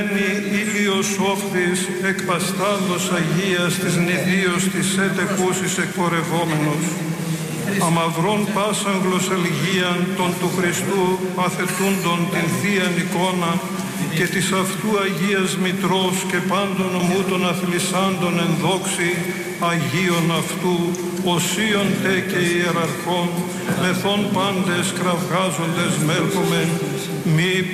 Ήλιος όχθης εκπαστάλλος Αγίας της νηδίος της έτεκούσης εκπορευόμενος, αμαυρών πάσαν γλωσσαλγίαν των του Χριστού αθετούντων την Θείαν εικόνα και της αυτού Αγίας Μητρός και πάντων ομού των αθλισάντων εν δόξη Αγίων αυτού, οσίων τε και ιεραρχών, μεθών πάντες κραυγάζοντες μέλκομεν, μη